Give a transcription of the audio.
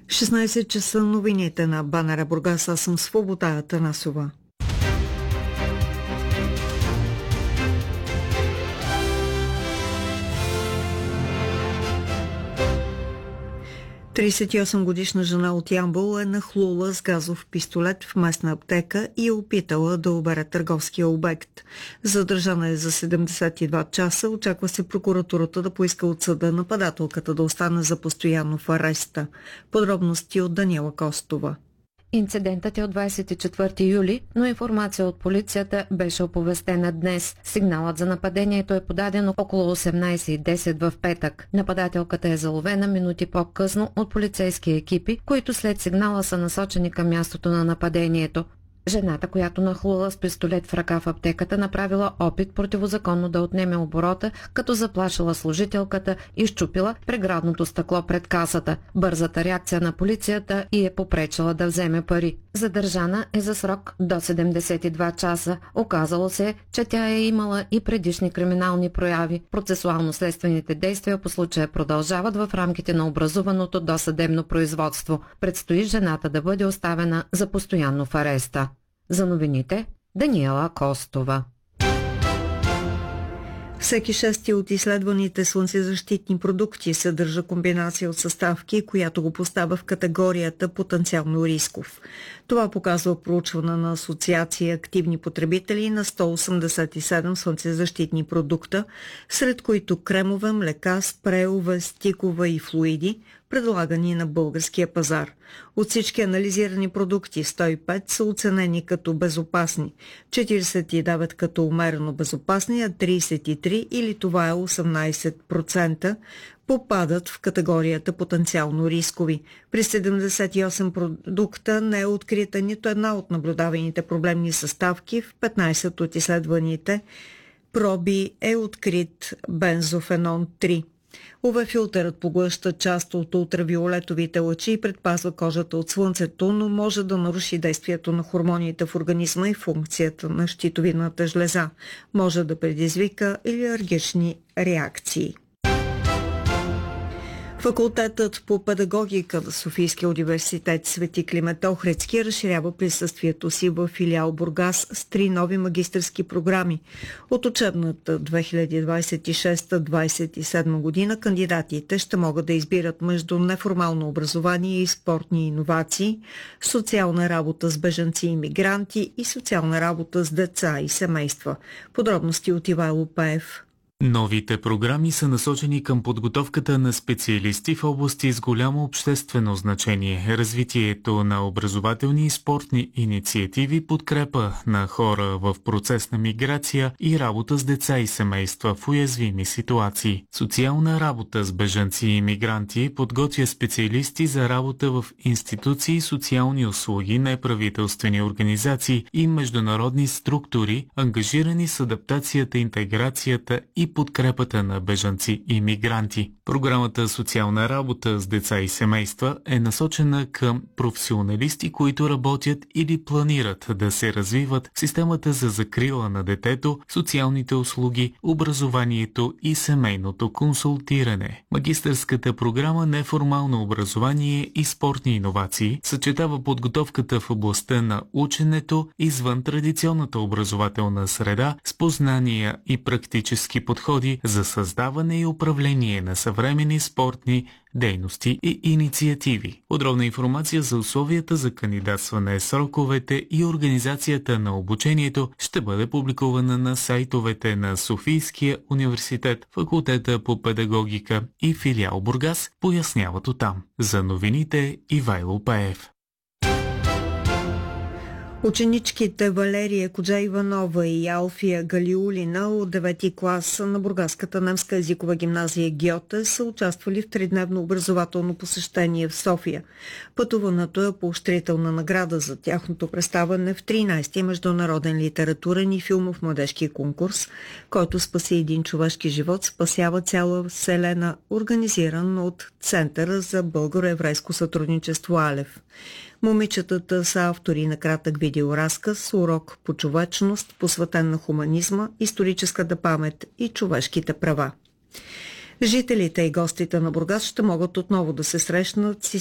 16 часа новините на БНР Бургас. Аз съм Свобода Атанасова. Тридесет и 8-годишна жена от Ямбол е нахлула с газов пистолет в местна аптека и е опитала да обере търговския обект. Задържана е за 72 часа. Очаква се прокуратурата да поиска от съда нападателката да остане за постоянно в ареста. Подробности от Даниела Костова. Инцидентът е от 24 юли, но информация от полицията беше оповестена днес. Сигналът за нападението е подадено около 18:10 в петък. Нападателката е заловена минути по-късно от полицейски екипи, които след сигнала са насочени към мястото на нападението. Жената, която нахлула с пистолет в ръка в аптеката, направила опит противозаконно да отнеме оборота, като заплашила служителката и счупила преградното стъкло пред касата. Бързата реакция на полицията и е попречила да вземе пари. Задържана е за срок до 72 часа. Оказало се, че тя е имала и предишни криминални прояви. Процесуално-следствените действия по случая продължават в рамките на образуваното досъдебно производство. Предстои жената да бъде оставена за постоянно в ареста. За новините Даниела Костова. Всеки шести от изследваните слънцезащитни продукти съдържа комбинация от съставки, която го поставя в категорията потенциално рисков. Това показва проучване на Асоциация активни потребители на 187 слънцезащитни продукта, сред които кремове, млека, спреове, стикове и флуиди, предлагани на българския пазар. От всички анализирани продукти 105 са оценени като безопасни, 49 като умерено безопасни, а 33, или това е 18%, попадат в категорията потенциално рискови. При 78 продукта не е открита нито една от наблюдаваните проблемни съставки. В 15 от изследваните проби е открит бензофенон 3. UV-филтърът поглъща част от ултравиолетовите лъчи и предпазва кожата от слънцето, но може да наруши действието на хормоните в организма и функцията на щитовидната жлеза. Може да предизвика алергични реакции. Факултетът по педагогика на Софийския университет Свети Климент Охридски разширява присъствието си в филиал Бургас с 3 нови магистърски програми. От учебната 2026-2027 година кандидатите ще могат да избират между неформално образование и спортни иновации, социална работа с бежанци и мигранти и социална работа с деца и семейства. Подробности от Ивайло Пеев. Новите програми са насочени към подготовката на специалисти в области с голямо обществено значение, развитието на образователни и спортни инициативи, подкрепа на хора в процес на миграция и работа с деца и семейства в уязвими ситуации. Социална работа с бежанци и мигранти подготвя специалисти за работа в институции, социални услуги, неправителствени организации и международни структури, ангажирани с адаптацията, интеграцията и подкрепата на бежанци и мигранти. Програмата «Социална работа с деца и семейства» е насочена към професионалисти, които работят или планират да се развиват в системата за закрила на детето, социалните услуги, образованието и семейното консултиране. Магистърската програма «Неформално образование и спортни иновации» съчетава подготовката в областта на ученето извън традиционната образователна среда с познания и практически подходи за създаване и управление на съвременни спортни дейности и инициативи. Подробна информация за условията за кандидатстване, сроковете и организацията на обучението ще бъде публикувана на сайтовете на Софийския университет, Факултета по педагогика и филиал Бургас, поясняват оттам. За новините Ивайло Пеев. Ученичките Валерия Коджа-Иванова и Алфия Галиулина от 9-ти клас на Бургаската немска езикова гимназия Гьоте са участвали в 3-дневно образователно посещение в София. Пътуването е поощрителна награда за тяхното представяне в 13-ти международен литературен и филмов младежки конкурс, който спаси един човешки живот, спасява цяла вселена, организиран от Центъра за българо-еврейско сътрудничество Алев. Момичетата са автори на кратък видеоразказ «Урок по човечност», посветен на хуманизма, историческата памет и човешките права. Жителите и гостите на Бургас ще могат отново да се срещнат с